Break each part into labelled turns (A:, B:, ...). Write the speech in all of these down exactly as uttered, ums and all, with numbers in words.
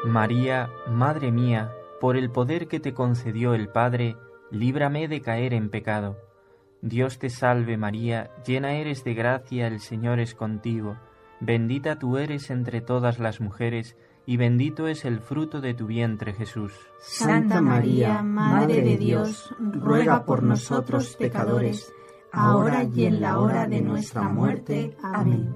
A: María, Madre mía, por el poder que te concedió el Padre, líbrame de caer en pecado. Dios te salve María, llena eres de gracia, el Señor es contigo. Bendita tú eres entre todas las mujeres, y bendito es el fruto de tu vientre, Jesús.
B: Santa María, Madre de Dios, ruega por nosotros pecadores, ahora y en la hora de nuestra muerte. Amén.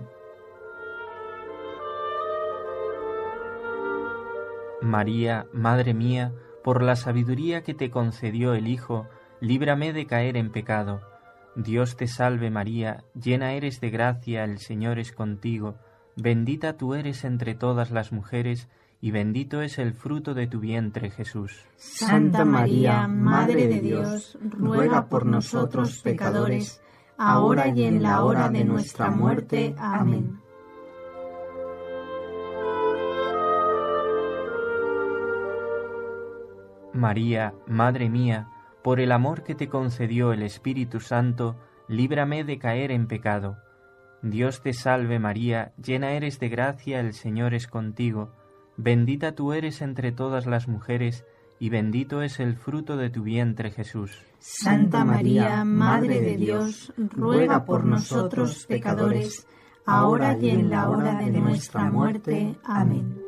A: María, Madre mía, por la sabiduría que te concedió el Hijo, líbrame de caer en pecado. Dios te salve María, llena eres de gracia, el Señor es contigo. Bendita tú eres entre todas las mujeres, y bendito es el fruto de tu vientre, Jesús.
B: Santa María, Madre de Dios, ruega por nosotros pecadores, ahora y en la hora de nuestra muerte. Amén.
A: María, Madre mía, por el amor que te concedió el Espíritu Santo, líbrame de caer en pecado. Dios te salve María, llena eres de gracia, el Señor es contigo. Bendita tú eres entre todas las mujeres, y bendito es el fruto de tu vientre, Jesús.
B: Santa María, Madre de Dios, ruega por nosotros pecadores, ahora y en la hora de nuestra muerte. Amén.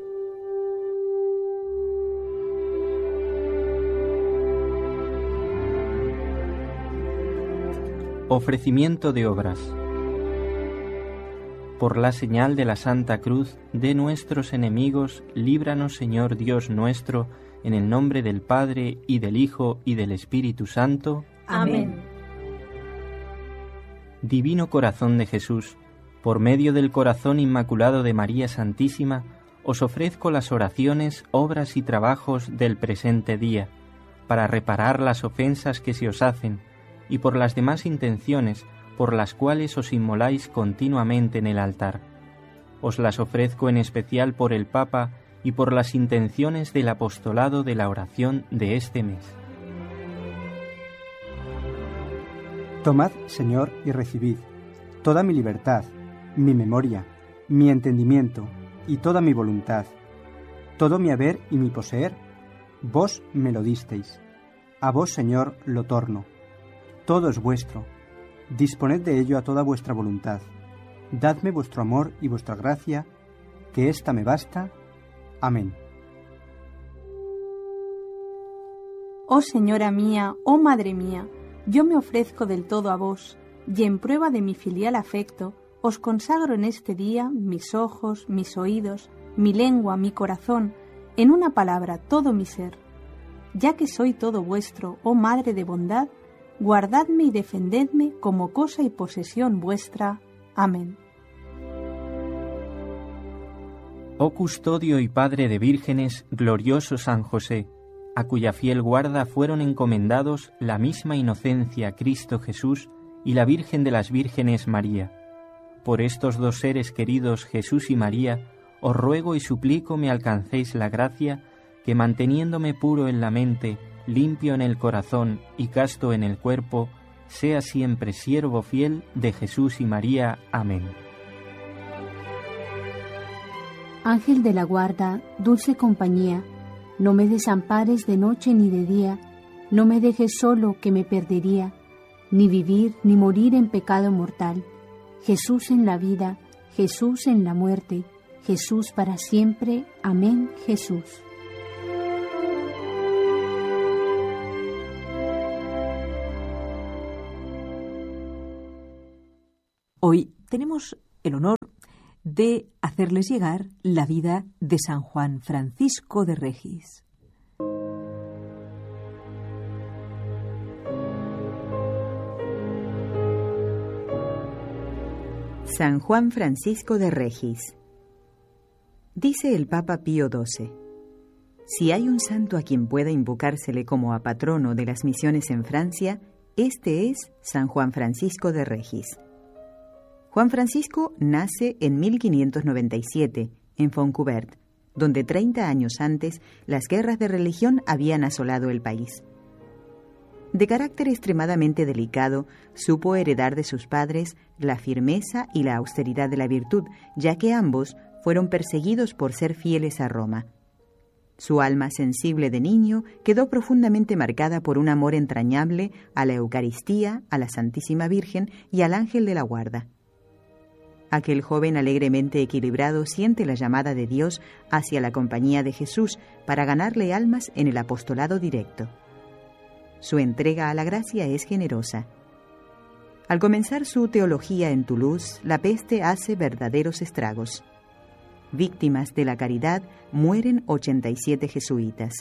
A: Ofrecimiento de obras. Por la señal de la Santa Cruz de nuestros enemigos, líbranos, Señor Dios nuestro, en el nombre del Padre, y del Hijo, y del Espíritu Santo.
B: Amén.
A: Divino Corazón de Jesús, por medio del corazón inmaculado de María Santísima, os ofrezco las oraciones, obras y trabajos del presente día, para reparar las ofensas que se os hacen, y por las demás intenciones por las cuales os inmoláis continuamente en el altar. Os las ofrezco en especial por el Papa y por las intenciones del apostolado de la oración de este mes.
C: Tomad, Señor, y recibid toda mi libertad, mi memoria, mi entendimiento y toda mi voluntad, todo mi haber y mi poseer, vos me lo disteis. A vos, Señor, lo torno. Todo es vuestro. Disponed de ello a toda vuestra voluntad. Dadme vuestro amor y vuestra gracia, que ésta me basta. Amén.
D: Oh Señora mía, oh Madre mía, yo me ofrezco del todo a vos, y en prueba de mi filial afecto, os consagro en este día mis ojos, mis oídos, mi lengua, mi corazón, en una palabra, todo mi ser. Ya que soy todo vuestro, oh Madre de bondad, guardadme y defendedme como cosa y posesión vuestra. Amén.
A: Oh custodio y padre de vírgenes, glorioso San José, a cuya fiel guarda fueron encomendados la misma inocencia Cristo Jesús y la Virgen de las Vírgenes María. Por estos dos seres queridos, Jesús y María, os ruego y suplico me alcancéis la gracia que, manteniéndome puro en la mente, limpio en el corazón y casto en el cuerpo, sea siempre siervo fiel de Jesús y María. Amén.
E: Ángel de la guarda, dulce compañía, no me desampares de noche ni de día, no me dejes solo que me perdería, ni vivir ni morir en pecado mortal. Jesús en la vida, Jesús en la muerte, Jesús para siempre. Amén, Jesús.
F: Hoy tenemos el honor de hacerles llegar la vida de San Juan Francisco de Regis.
G: San Juan Francisco de Regis. Dice el Papa Pío doce: si hay un santo a quien pueda invocársele como a patrono de las misiones en Francia, este es San Juan Francisco de Regis. Juan Francisco nace en mil quinientos noventa y siete, en Foncouvert, donde treinta años antes las guerras de religión habían asolado el país. De carácter extremadamente delicado, supo heredar de sus padres la firmeza y la austeridad de la virtud, ya que ambos fueron perseguidos por ser fieles a Roma. Su alma sensible de niño quedó profundamente marcada por un amor entrañable a la Eucaristía, a la Santísima Virgen y al ángel de la guarda. Aquel joven alegremente equilibrado siente la llamada de Dios hacia la compañía de Jesús para ganarle almas en el apostolado directo. Su entrega a la gracia es generosa. Al comenzar su teología en Toulouse, la peste hace verdaderos estragos. Víctimas de la caridad mueren ochenta y siete jesuitas.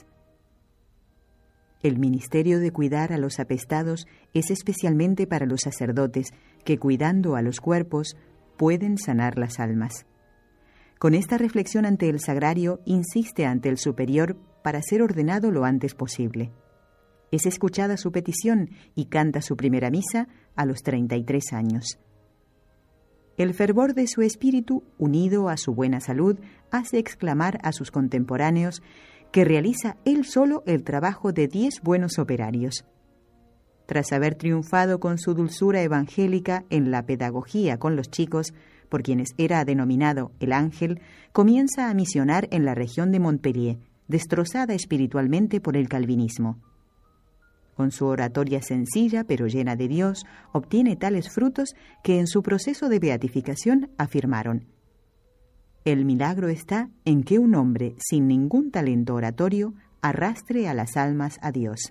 G: El ministerio de cuidar a los apestados es especialmente para los sacerdotes que, cuidando a los cuerpos, pueden sanar las almas. Con esta reflexión ante el sagrario, insiste ante el superior para ser ordenado lo antes posible. Es escuchada su petición y canta su primera misa a los treinta y tres años. El fervor de su espíritu, unido a su buena salud, hace exclamar a sus contemporáneos que realiza él solo el trabajo de diez buenos operarios. Tras haber triunfado con su dulzura evangélica en la pedagogía con los chicos, por quienes era denominado el ángel, comienza a misionar en la región de Montpellier, destrozada espiritualmente por el calvinismo. Con su oratoria sencilla pero llena de Dios, obtiene tales frutos que en su proceso de beatificación afirmaron: el milagro está en que un hombre sin ningún talento oratorio arrastre a las almas a Dios.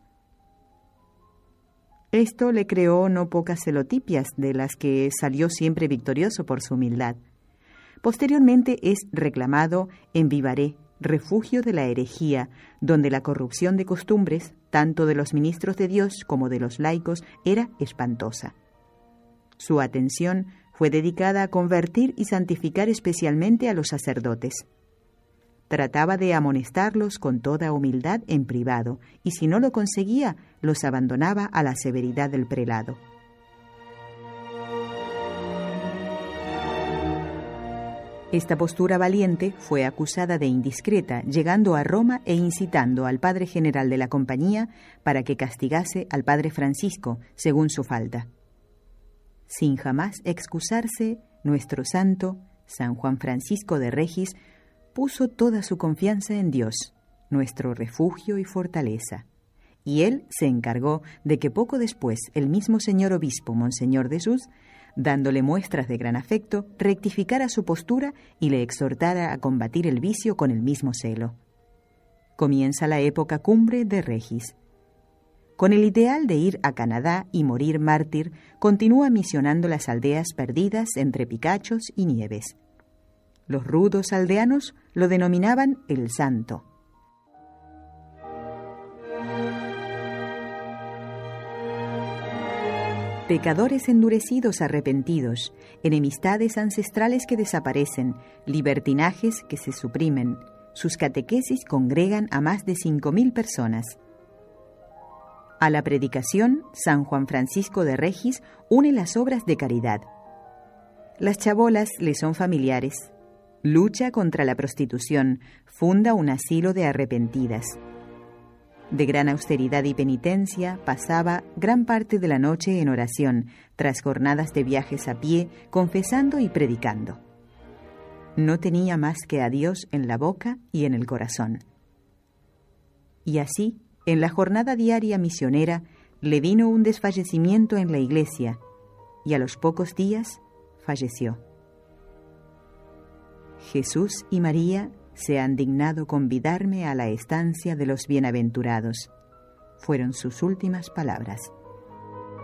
G: Esto le creó no pocas celotipias, de las que salió siempre victorioso por su humildad. Posteriormente es reclamado en Vivarais, refugio de la herejía, donde la corrupción de costumbres, tanto de los ministros de Dios como de los laicos, era espantosa. Su atención fue dedicada a convertir y santificar especialmente a los sacerdotes. Trataba de amonestarlos con toda humildad en privado, y si no lo conseguía, los abandonaba a la severidad del prelado. Esta postura valiente fue acusada de indiscreta, llegando a Roma e incitando al padre general de la compañía para que castigase al padre Francisco según su falta. Sin jamás excusarse, nuestro santo, San Juan Francisco de Regis, puso toda su confianza en Dios, nuestro refugio y fortaleza, y él se encargó de que poco después el mismo señor obispo, Monseñor de Sus, dándole muestras de gran afecto, rectificara su postura y le exhortara a combatir el vicio con el mismo celo. Comienza la época cumbre de Regis. Con el ideal de ir a Canadá y morir mártir, continúa misionando las aldeas perdidas entre picachos y nieves. Los rudos aldeanos lo denominaban el Santo. Pecadores endurecidos arrepentidos, enemistades ancestrales que desaparecen, libertinajes que se suprimen. Sus catequesis congregan a más de cinco mil personas. A la predicación, San Juan Francisco de Regis une las obras de caridad. Las chabolas le son familiares. Lucha contra la prostitución, funda un asilo de arrepentidas. De gran austeridad y penitencia, pasaba gran parte de la noche en oración, tras jornadas de viajes a pie, confesando y predicando. No tenía más que a Dios en la boca y en el corazón. Y así, en la jornada diaria misionera, le vino un desfallecimiento en la iglesia, y a los pocos días falleció. Jesús y María se han dignado convidarme a la estancia de los bienaventurados. Fueron sus últimas palabras.